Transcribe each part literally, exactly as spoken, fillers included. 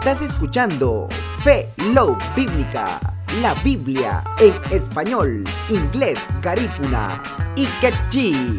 Estás escuchando Fe Love Bíblica, la Biblia en español, inglés, garífuna y quechí.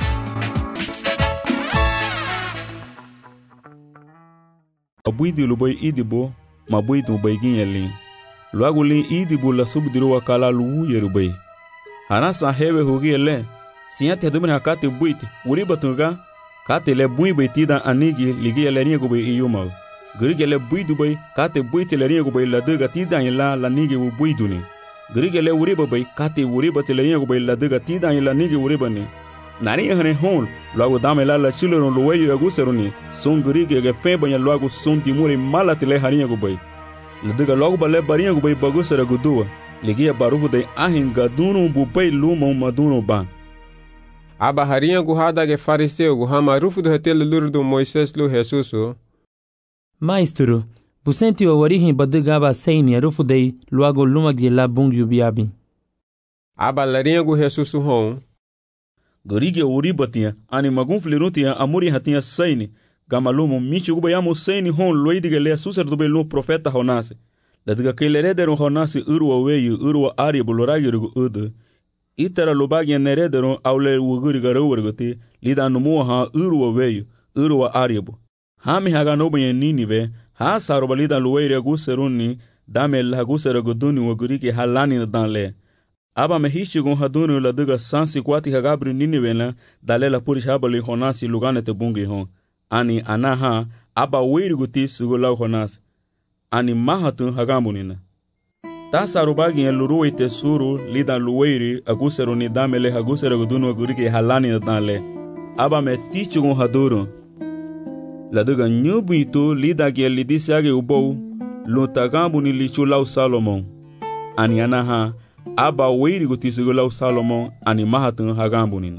Abuidi lubai idibo, mabuidu baigin yelin. Luaguli idibo la subdiru wakala luwu yerubai. Hanasa hewe hugi ele, siyate dumina kate buiti, uri batunga, kate le bui baitida anigi ligi ele niego bai iyuma. Grigele buidu bai, kate buiti le niego bai la duga tida yela la nigi wu buiduni. Grigele uri bai, kate uri bati le niego bai la duga tida yela nigi uri bani. Nari hane hon, luago dame la la chileron luweyo ya guseruni, son grige ge febanya luago son timuri malatile harinha gubai. Ladiga luago bale barinha gubai bagusera gudua, ligia barufu de ahin gadunu bubai luma madunu ban. Aba harinha guhada ge fariseu guhama rufu do hetele lurdo Moises lu Jesusu. Maestro, busenti o orihin badigaba seini rufu de luago luma ge la bungyu biabi. Aba larinha gu Jesusu hon. Gorige uri batia, ani magun flirutia amuri hatia saini, gamalumo michi gubayamo saini hon loidige lea suser dube lu profeta honase. Latiga kailerederon honase urwa weyu urwa ari buloragirigu udu. Itara lubagi nerederon aule wuguriga rawargote, lida numuwa ha urwa weyu, urwa aribu. Hami haga nobaye ninive, ha saroba lida luweire guseruni, dame la guseraguduni wugurike halani na danle. Aba mehishi gon hadunu la duga sansi kwati hagabri ninivela dalela purish habali honasi lugane te bungi hon. Ani anaha aba weiri guti sugula honasi. Ani mahatun hagamunina. Tasa rubagi en luruwe te suru lida luweiri agusero ni damele hagusero gudunu agurike halani na danle. Aba me tichi gon haduru. La duga nyubu ito lida gie lidisi age ubou luntagambu ni lichu lau Salomon. Ani anaha aba weiri gutisugula Salomon ani mahatun hagambunina.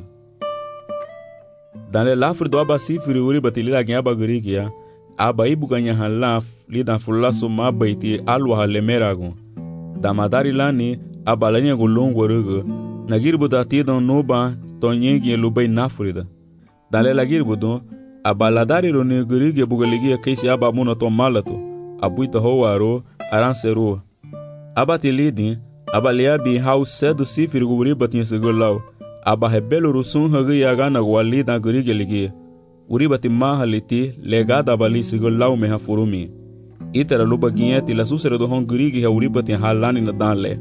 Dans le lafre do aba sifiri uri batilila gen aba gurigia, aba ibu ganya halaf lidan fulaso mabaiti alwa halemeragon. Damadari lani aba lanya gulongo rugu, nagirbu datidon noba tonyengi lubai nafrida. Dans le lagirbu aba ladari roni gurigia bugaligia keisi aba muna to malato, abuita hoaro aransero. Aba tilidin aba liabi hau sedu sifiri guri batin segulau aba hebelo rusun hagi yaga na wali da guri geligi uri bati mahaliti legada bali segulau meha furumi itera luba gieti la susere do hon guri gi uri batin halani na danle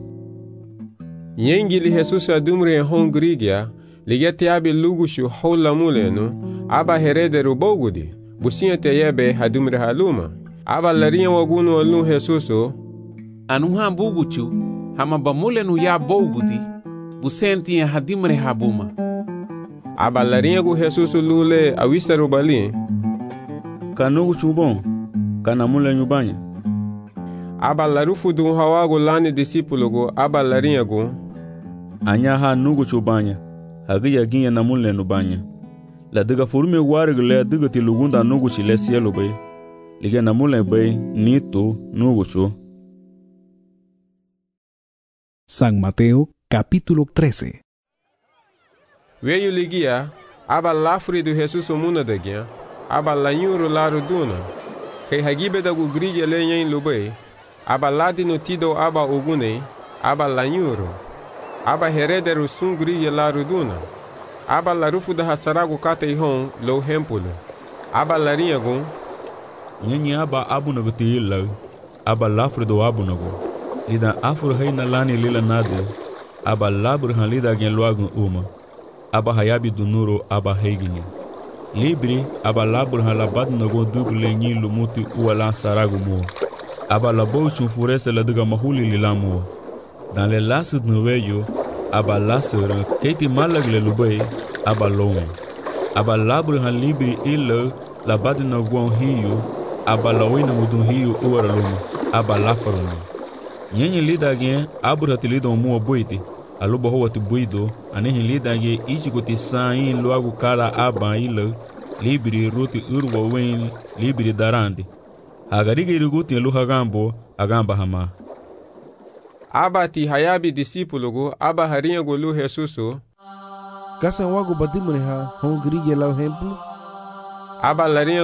Yengi li Jesus adumre hon grigia ligeti abi lugushu hola muleno aba herede rubogudi busiete yebe hadumre haluma aba laria wagunu alun Jesuso anuha buguchu hama bamule nu ya bogudi busenti ya hadimre habuma aba larinha gu Jesus lule awista rubali kanugu chubon kana mule nyubanya aba larufu du hawago lani discipulo gu aba larinha gu anya ha nugu chubanya hagiya ginya na mule nubanya la diga furume wargle diga tilugunda nugu chile cielo bay liga na mule bay nito nugu chu. San Mateo, capítulo trece. Veio ligia, aba lafri do Jesus muna dagia, aba lanyuru laru duna, kay hagibe da gu grige lenyen lubay, aba ladi no tido aba ogune, aba lanyuru, aba herederu sun grige laru duna, aba larufu da hasaragu kate ihon lo hempulo, aba larinha gun, nyenye aba abu naguti ila, aba lafri do abu nagu. Lida afur haina lani lila nade, aba labur han lida gen luagun uma, aba hayabi dunuro aba heiginya. Libri aba labur han labad nago duble nyi lumuti uala saragu mo, aba labo chun furese la duga mahuli lila mo. Dans le lasu nuveyo, aba lasura keiti malagle lubay, aba lowe. Aba labur han libri illa labad nago hiyo, aba lawina mudun hiyo uara luma, aba lafaruni. Nyenye lida gen aburati lida omuwa boiti, aluba hoa tu boido, anehi lida gen ichikuti sain luagu kala aba ila, libiri ruti urwa wen, libiri darandi. Hagarige iriguti elu hagambo, agamba hama. Aba ti hayabi discipulo gu, aba harinha gu lu Jesuso. Kasa wagu badimre ha, hon grige lau hemplo? Aba larinha